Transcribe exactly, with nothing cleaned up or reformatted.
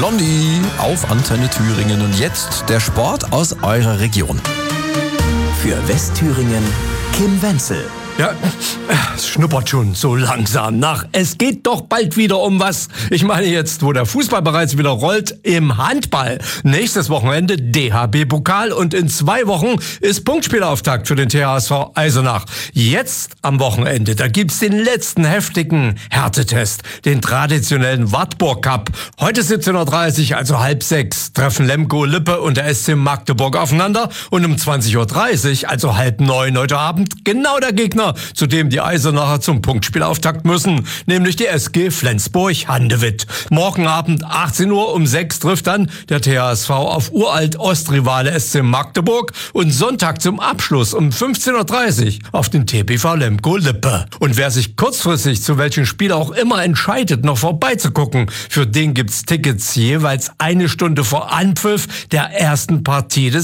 Blondie auf Antenne Thüringen und jetzt der Sport aus eurer Region. Für Westthüringen Kim Wenzel. Ja, es schnuppert schon so langsam nach. Es geht doch bald wieder um was. Ich meine jetzt, wo der Fußball bereits wieder rollt, im Handball. Nächstes Wochenende D H B-Pokal und in zwei Wochen ist Punktspielauftakt für den T H S V Eisenach. Jetzt am Wochenende, da gibt's den letzten heftigen Härtetest, den traditionellen Wartburg Cup. Heute siebzehn Uhr dreißig, also halb sechs, treffen Lemgo Lippe und der S C Magdeburg aufeinander und um zwanzig Uhr dreißig, also halb neun heute Abend, genau der Gegner, zu dem die Eisenacher zum Punktspielauftakt müssen, nämlich die S G Flensburg-Handewitt. Morgen Abend achtzehn Uhr um sechs trifft dann der T H S V auf uralt Ostrivale S C Magdeburg und Sonntag zum Abschluss um fünfzehn Uhr dreißig auf den T B V Lemgo Lippe. Und wer sich kurzfristig zu welchem Spiel auch immer entscheidet, noch vorbeizugucken, für den gibt's Tickets jeweils eine Stunde vor Anpfiff der ersten Partie des